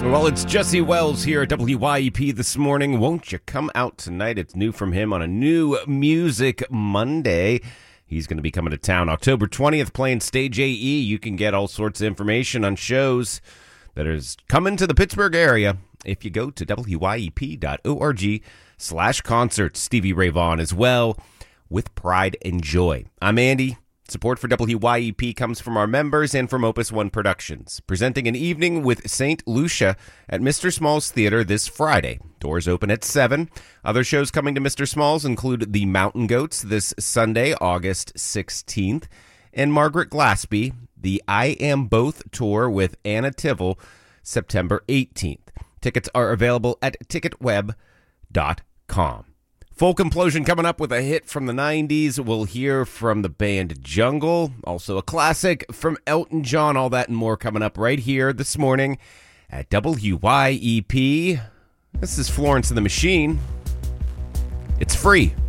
Well, it's Jesse Wells here at WYEP this morning. Won't you come out tonight? It's new from him on a new Music Monday. He's going to be coming to town October 20th playing Stage AE. You can get all sorts of information on shows that is coming to the Pittsburgh area if you go to wyep.org/concerts. Stevie Ray Vaughan as well with Pride and Joy. I'm Andy. Support for WYEP comes from our members and from Opus One Productions, presenting an evening with St. Lucia at Mr. Small's Theater this Friday. Doors open at 7. Other shows coming to Mr. Small's include The Mountain Goats this Sunday, August 16th, and Margaret Glaspie, the I Am Both tour with Anna Tivell, September 18th. Tickets are available at ticketweb.com. Folk Implosion coming up with a hit from the 90s. We'll hear from the band Jungle. Also a classic from Elton John. All that and more coming up right here this morning at WYEP. This is Florence and the Machine. It's free.